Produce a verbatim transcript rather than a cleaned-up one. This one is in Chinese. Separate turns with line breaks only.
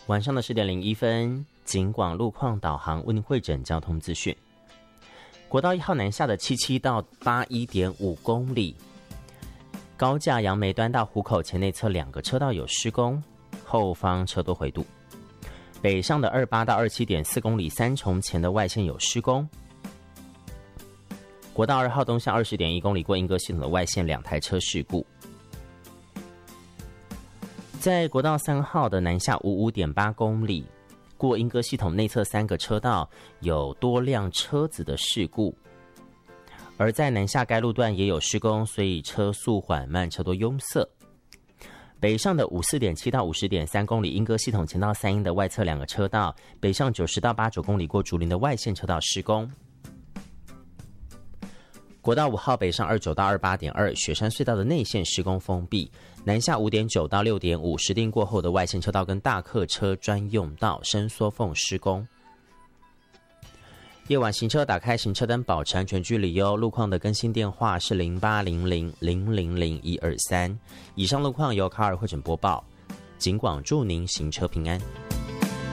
晚上的十点零一分，警广路况导航为您汇整交通资讯。国道一号南下的七七到八一点五公里，高架杨梅端到湖口前内侧两个车道有施工，后方车多回堵。北上的二八到二七点四公里，三重前的外线有施工。国道二号东向二十点一公里，过莺歌系统的外线两台车事故。在国道三号的南下五五点八公里，过莺歌系统内侧三个车道有多辆车子的事故，而在南下该路段也有施工，所以车速缓慢，车多拥塞。北上的五四点七到五十点三公里，莺歌系统前到三鶯的外侧两个车道，北上九十到八九公里，过竹林的外线车道施工。国道五号北上二九到二八点二，雪山隧道的内线施工封闭，南下五点九到六点五，石碇过后的外线车道跟大客车专用道伸缩缝施工。夜晚行车打开行车灯，保持安全距离哟。路况的更新电话是零八零零零零零一二三。以上路况由卡尔汇整播报，警广祝您行车平安。